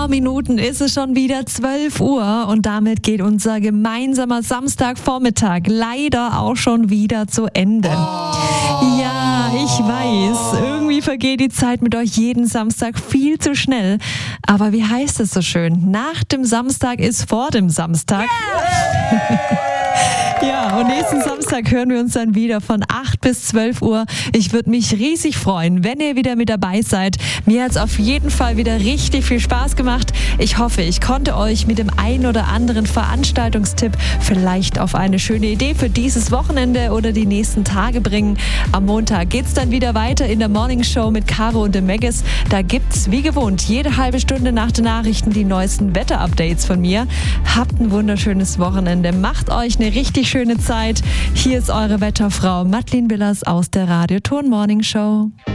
Minuten ist es schon wieder 12 Uhr und damit geht unser gemeinsamer Samstagvormittag leider auch schon wieder zu Ende. Ja, ich weiß, irgendwie vergeht die Zeit mit euch jeden Samstag viel zu schnell. Aber wie heißt es so schön? Nach dem Samstag ist vor dem Samstag. Ja, und nächsten Samstag hören wir uns dann wieder von 8 bis 12 Uhr. Ich würde mich riesig freuen, wenn ihr wieder mit dabei seid. Mir hat es auf jeden Fall wieder richtig viel Spaß gemacht. Ich hoffe, ich konnte euch mit dem ein oder anderen Veranstaltungstipp vielleicht auf eine schöne Idee für dieses Wochenende oder die nächsten Tage bringen. Am Montag geht's dann wieder weiter in der Morning Show mit Caro und dem Megas. Da gibt's wie gewohnt jede halbe Stunde nach den Nachrichten die neuesten Wetterupdates von mir. Habt ein wunderschönes Wochenende. Macht euch eine richtig schöne Zeit. Hier ist eure Wetterfrau Madeleine Willers aus der Radio Ton Morning Show.